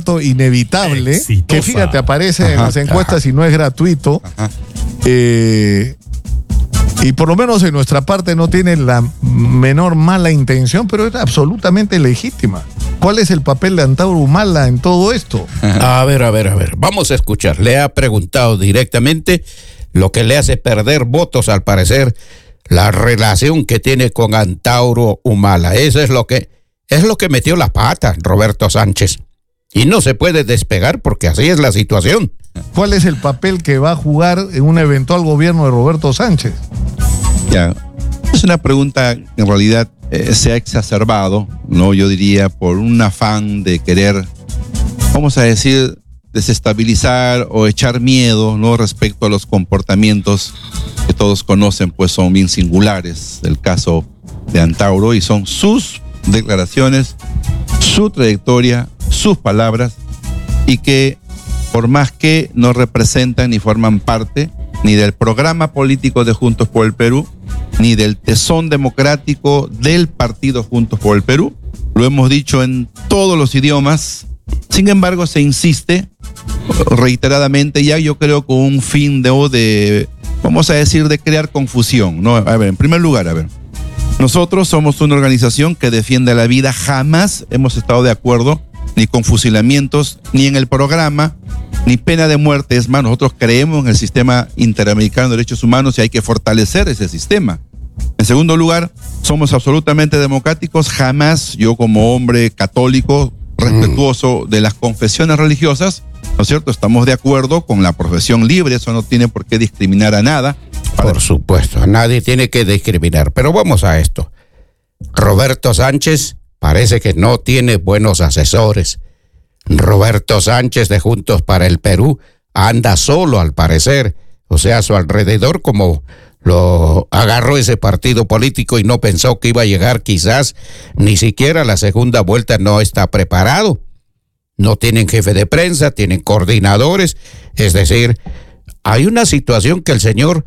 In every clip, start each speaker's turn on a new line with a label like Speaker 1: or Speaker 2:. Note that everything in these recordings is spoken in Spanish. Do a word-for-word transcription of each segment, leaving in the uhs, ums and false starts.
Speaker 1: candidato inevitable, exitosa, que fíjate, aparece ajá, en las encuestas ajá. y no es gratuito. Eh, y por lo menos en nuestra parte no tiene la menor mala intención, pero es absolutamente legítima. ¿Cuál es el papel de Antauro Humala en todo esto?
Speaker 2: A ver, a ver, a ver, vamos a escuchar. Le ha preguntado directamente lo que le hace perder votos, al parecer, la relación que tiene con Antauro Humala. Eso es lo que, es lo que metió la pata Roberto Sánchez. Y no se puede despegar porque así es la situación.
Speaker 1: ¿Cuál es el papel que va a jugar en un eventual gobierno de Roberto Sánchez?
Speaker 3: Ya, es una pregunta que en realidad eh, se ha exacerbado, ¿no? Yo diría por un afán de querer, vamos a decir, desestabilizar o echar miedo, ¿no? Respecto a los comportamientos que todos conocen, pues son bien singulares del caso de Antauro, y son sus declaraciones, su trayectoria, sus palabras, y que por más que no representan ni forman parte ni del programa político de Juntos por el Perú, ni del tesón democrático del partido Juntos por el Perú, lo hemos dicho en todos los idiomas. Sin embargo, se insiste reiteradamente, ya yo creo con un fin de, de, vamos a decir, de crear confusión, ¿no? A ver, en primer lugar, a ver, nosotros somos una organización que defiende la vida. Jamás hemos estado de acuerdo ni con fusilamientos, ni en el programa, ni pena de muerte. Es más, nosotros creemos en el sistema interamericano de derechos humanos y hay que fortalecer ese sistema. En segundo lugar, somos absolutamente democráticos. Jamás yo, como hombre católico, respetuoso de las confesiones religiosas, ¿no es cierto?, estamos de acuerdo con la profesión libre. Eso no tiene por qué discriminar a nada.
Speaker 2: Para... Por supuesto, nadie tiene que discriminar. Pero vamos a esto. Roberto Sánchez parece que no tiene buenos asesores. Roberto Sánchez de Juntos para el Perú anda solo, al parecer. O sea, a su alrededor, como lo agarró ese partido político y no pensó que iba a llegar, quizás ni siquiera a la segunda vuelta, no está preparado. No tienen jefe de prensa, tienen coordinadores. Es decir, hay una situación que el señor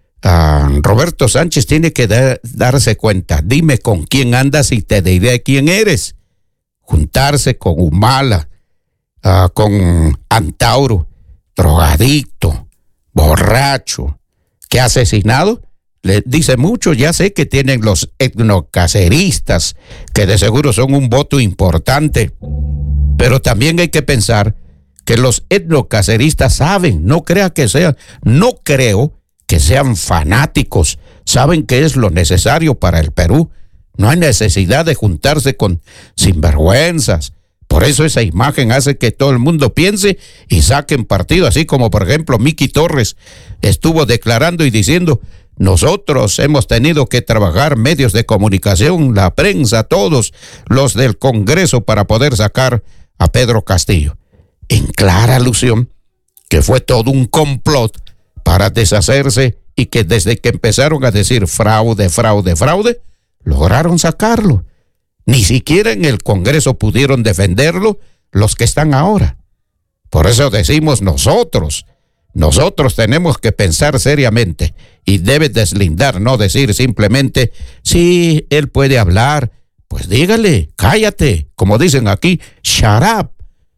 Speaker 2: uh, Roberto Sánchez tiene que da- darse cuenta. Dime con quién andas y te diré quién eres. Juntarse con Humala, uh, con Antauro, drogadicto, borracho, que ha asesinado, le dice mucho. Ya sé que tienen los etnocaceristas, que de seguro son un voto importante, pero también hay que pensar que los etnocaceristas saben, no crea que sean, no creo que sean fanáticos, saben que es lo necesario para el Perú. No hay necesidad de juntarse con sinvergüenzas. Por eso esa imagen hace que todo el mundo piense y saquen partido, así como por ejemplo Miki Torres estuvo declarando y diciendo: nosotros hemos tenido que trabajar medios de comunicación, la prensa, todos los del Congreso para poder sacar a Pedro Castillo, en clara alusión que fue todo un complot para deshacerse, y que desde que empezaron a decir fraude, fraude, fraude, lograron sacarlo. Ni siquiera en el Congreso pudieron defenderlo los que están ahora. Por eso decimos nosotros, nosotros tenemos que pensar seriamente y debe deslindar, no decir simplemente, sí, él puede hablar, pues dígale, cállate, como dicen aquí, shut up.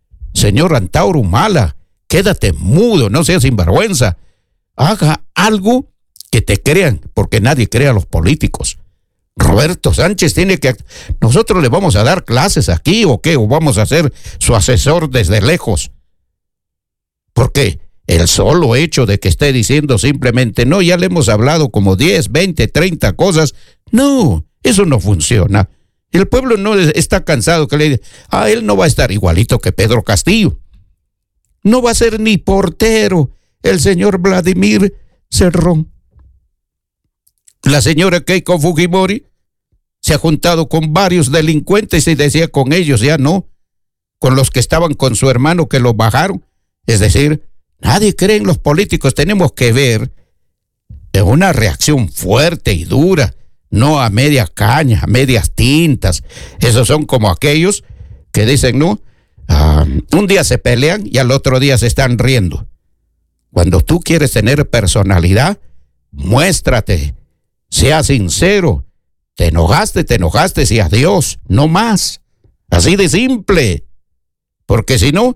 Speaker 2: Señor Antauro Humala, quédate mudo, no seas sinvergüenza. Haga algo que te crean, porque nadie cree a los políticos. Roberto Sánchez tiene que... ¿Nosotros le vamos a dar clases aquí o qué? ¿O vamos a ser su asesor desde lejos? Porque el solo hecho de que esté diciendo simplemente, no, ya le hemos hablado como diez, veinte, treinta cosas, no, eso no funciona. El pueblo no está cansado que le diga, ah, él no va a estar igualito que Pedro Castillo. No va a ser ni portero el señor Vladimir Cerrón. La señora Keiko Fujimori se ha juntado con varios delincuentes y decía, con ellos ya no, con los que estaban con su hermano que lo bajaron. Es decir, nadie cree en los políticos. Tenemos que ver en una reacción fuerte y dura, no a media caña, a medias tintas. Esos son como aquellos que dicen, no, uh, un día se pelean y al otro día se están riendo. Cuando tú quieres tener personalidad, muéstrate. Sea sincero, te enojaste, te enojaste y adiós, no más. Así de simple. Porque si no,